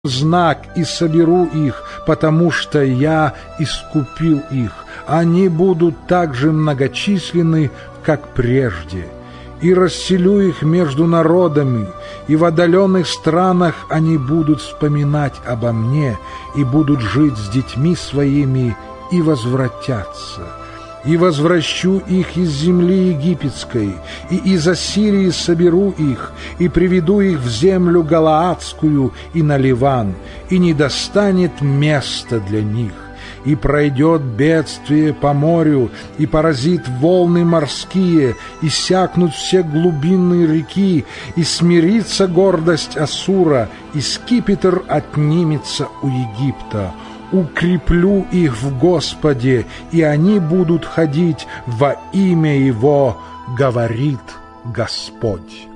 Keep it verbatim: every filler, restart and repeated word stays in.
знак и соберу их, потому что я искупил их. Они будут так же многочисленны, как прежде. И расселю их между народами, и в отдаленных странах они будут вспоминать обо мне, и будут жить с детьми своими, и возвратятся. И возвращу их из земли египетской, и из Ассирии соберу их, и приведу их в землю Галаадскую и на Ливан, и не достанет места для них. И пройдет бедствие по морю, и поразит волны морские, и сякнут все глубинные реки, и смирится гордость Ассура, и скипетр отнимется у Египта. Укреплю их в Господе, и они будут ходить во имя Его, говорит Господь.